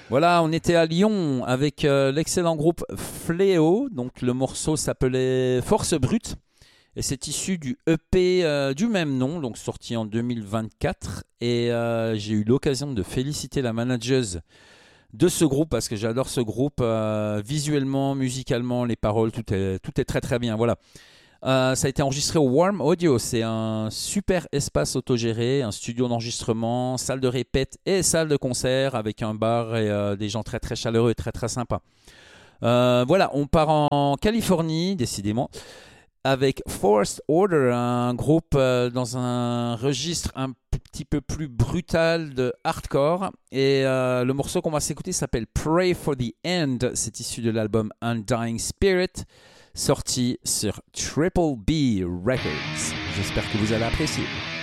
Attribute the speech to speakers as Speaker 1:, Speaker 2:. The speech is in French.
Speaker 1: Voilà, on était à Lyon avec l'excellent groupe Fléau. Donc le morceau s'appelait Force Brute. Et c'est issu du EP du même nom, donc sorti en 2024. Et j'ai eu l'occasion de féliciter la manageuse de ce groupe parce que j'adore ce groupe. Visuellement, musicalement, les paroles, tout est très très bien. Voilà. Ça a été enregistré au Warm Audio. C'est un super espace autogéré, un studio d'enregistrement, salle de répète et salle de concert avec un bar et des gens très très chaleureux et très très sympas. Voilà, on part en Californie, décidément, avec Forced Order, un groupe dans un registre un petit peu plus brutal de hardcore. Et le morceau qu'on va s'écouter s'appelle Pray for the End. C'est issu de l'album Undying Spirit, sorti sur Triple B Records. J'espère que vous allez apprécier.